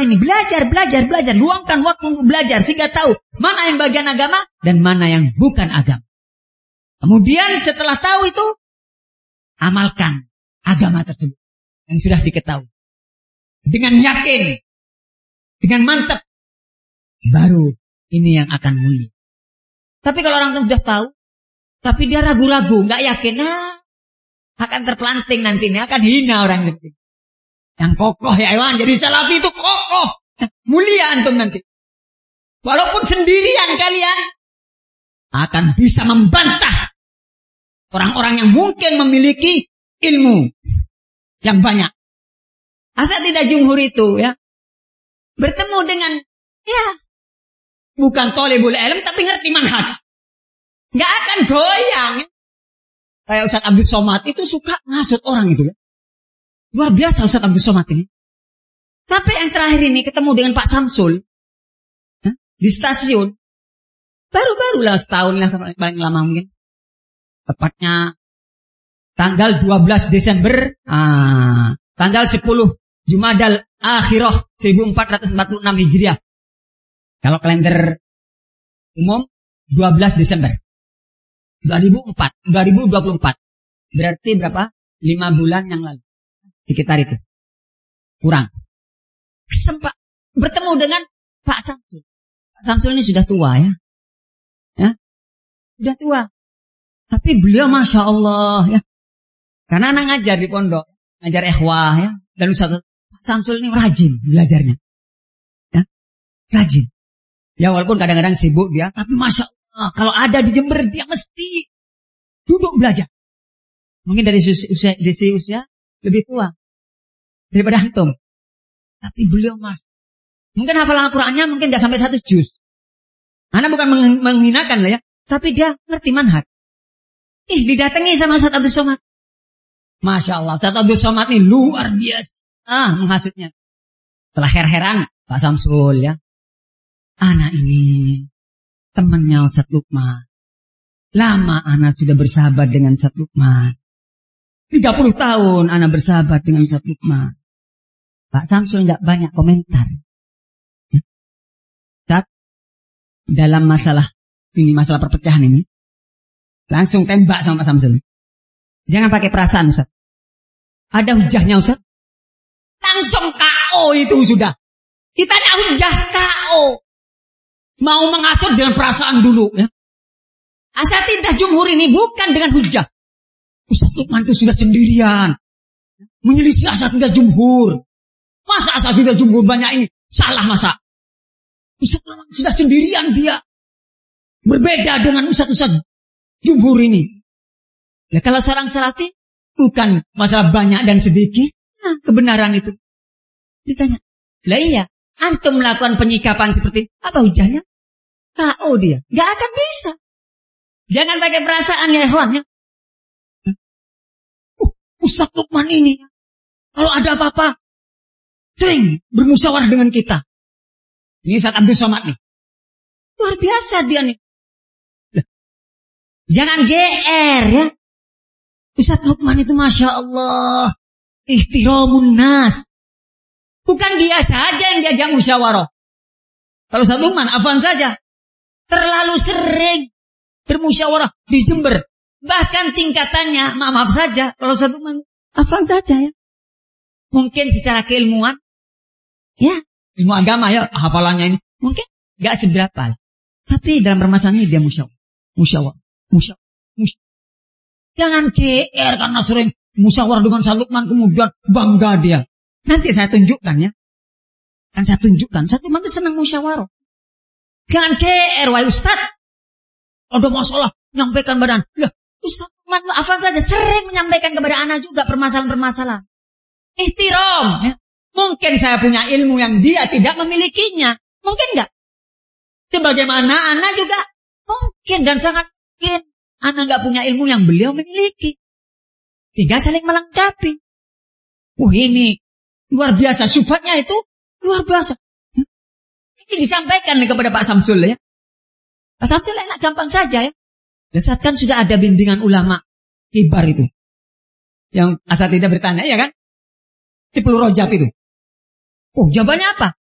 ini. Belajar. Luangkan waktu untuk belajar. Sehingga tahu mana yang bagian agama dan mana yang bukan agama. Kemudian setelah tahu itu, amalkan agama tersebut yang sudah diketahui. Dengan yakin. Dengan mantap. Baru ini yang akan mulia. Tapi kalau orang itu sudah tahu, tapi dia ragu-ragu, nggak yakin, akan terpelanting nanti ini, akan hina orang itu. Yang kokoh ya Iwan, jadi salafi itu kokoh, mulia antum nanti. Walaupun sendirian kalian akan bisa membantah orang-orang yang mungkin memiliki ilmu yang banyak. Asatidzah jumhur itu ya bertemu dengan bukan thalibul ilm tapi ngerti manhaj. Nggak akan goyang. Kayak Ustaz Abdul Somad itu suka ngasut orang itu ya. Luar biasa Ustaz Abdul Somad ini. Tapi yang terakhir ini ketemu dengan Pak Samsul di stasiun. Baru-barulah setahun lah paling lama mungkin. Tepatnya tanggal 12 Desember, tanggal 10 Jumadal Akhirah 1446 Hijriah. Kalau kalender umum 12 Desember 2024. Berarti berapa? 5 bulan yang lalu. Sekitar itu. Kurang. Sempat bertemu dengan Pak Samsul. Pak Samsul ini sudah tua ya. Sudah tua. Tapi beliau Masya Allah ya. Karena anak ngajar di pondok. Ngajar ikhwah ya. Dan Ustaz Pak Samsul ini rajin belajarnya. Ya. Rajin. Ya walaupun kadang-kadang sibuk dia. Tapi Masya Allah. Kalau ada di Jember dia mesti duduk belajar. Mungkin dari usia lebih tua. Daripada antum. Tapi beliau mungkin hafalan Al-Qurannya mungkin gak sampai 1 juz. Anda bukan menghinakan lah ya. Tapi dia ngerti manhaj. Didatangi sama Ustaz Abdul Somad. Masya Allah, Ustaz Abdul Somad ini luar biasa. Menghasutnya. Setelah her-heran, Pak Samsul ya. Anak ini temannya Ustaz Lukman. Lama anak sudah bersahabat dengan Ustaz Lukman. 30 tahun anak bersahabat dengan Ustaz Lukman. Pak Samsul tidak banyak komentar. Ustaz, dalam masalah perpecahan ini, langsung tembak sama Pak Samsul. Jangan pakai perasaan Ustaz. Ada hujahnya Ustaz. Langsung KO itu sudah. Ditanya hujah KO. Mau mengasut dengan perasaan dulu ya. Asatidzah jumhur ini bukan dengan hujah. Ustaz Lukman itu sudah sendirian. Menyelisih asatidzah jumhur. Masa asatidzah jumhur banyak ini salah masa? Ustaz Lukman sudah sendirian dia. Berbeda dengan ustaz-ustaz jumhur ini. Ya kalau seorang salafi bukan masalah banyak dan sedikit, kebenaran itu. Ditanya, lah iya, antum melakukan penyikapan seperti apa hujahnya? KO dia, nggak akan bisa. Jangan pakai perasaan ya ikhwan ya. Ustaz Lukman ini kalau ada apa-apa sering bermusyawarah dengan kita. Ini Ustaz Abdul Somad nih. Luar biasa dia nih. Jangan GR ya. Ustaz Lukman itu Masya Allah. Ihtiramun nas. Bukan dia saja yang diajak musyawarah. Kalau Ustaz Lukman, afwan saja. Terlalu sering bermusyawarah di Jember. Bahkan tingkatannya, maaf saja. Kalau Ustaz Lukman, afwan saja ya. Mungkin secara keilmuan. Ya, ilmu agama ya, hafalannya ini. Mungkin gak seberapa. Tapi dalam permasalahan ini dia musyawarah. Jangan GR karena sering musyawarah dengan Ustaz Lukman kemudian bangga dia. Nanti saya tunjukkan ya. Kan saya tunjukkan. Ustaz Lukman itu senang musyawarah. Jangan GR wahai Ustaz. Ada masalah menyampaikan badan. Lah, Ustaz Lukman afan saja sering menyampaikan kepada anak juga permasalahan-permasalahan. Ihtiram ya. Mungkin saya punya ilmu yang dia tidak memilikinya. Mungkin enggak? Sebagaimana anak juga mungkin dan sangat mungkin anak enggak punya ilmu yang beliau miliki. Sehingga saling melengkapi. Ini luar biasa. Sifatnya itu luar biasa. Ini disampaikan kepada Pak Samsul ya. Pak Samsul enak gampang saja ya. Saat kan sudah ada bimbingan ulama kibar itu. Yang asatidzah bertanya ya kan? Ibnu Rajab itu. Jawabannya apa?